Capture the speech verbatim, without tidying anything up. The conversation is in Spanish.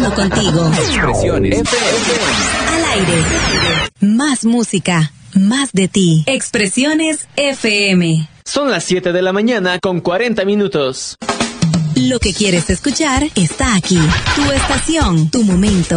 conectado contigo. Expresiones F M. Al aire. Más música, más de ti. Expresiones F M. Son las siete de la mañana con cuarenta minutos. Lo que quieres escuchar está aquí. Tu estación, tu momento.